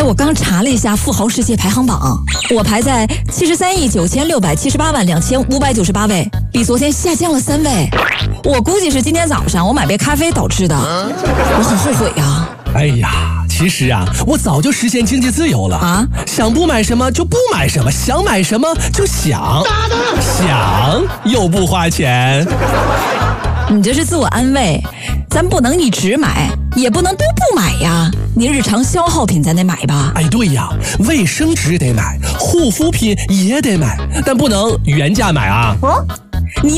我刚查了一下富豪世界排行榜，我排在73.9678255898位，比昨天下降了3位。我估计是今天早上我买杯咖啡导致的，我很后悔呀。 哎呀，其实啊，我早就实现经济自由了啊！想不买什么就不买什么，想买什么就想又不花钱。 你这是自我安慰，咱不能一直买，也不能都不买呀。你日常消耗品咱得买吧？ 哎，对呀，卫生纸得买，护肤品也得买，但不能原价买啊。